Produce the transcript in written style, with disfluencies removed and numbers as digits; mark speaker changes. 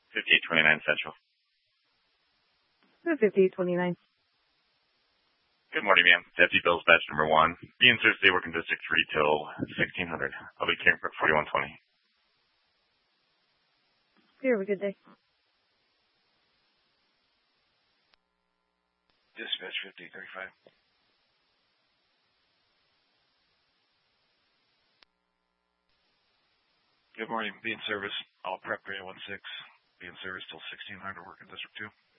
Speaker 1: 5829 Central.
Speaker 2: 5829.
Speaker 1: Good morning, ma'am. Deputy Bills Batch number 1. Be in service today working District 3 till 1600. I'll be caring for 4120.
Speaker 2: You have a good day.
Speaker 3: Dispatch 5835. Good morning. Be in service. All prep grade 16. Be in service till 1600 working District 2.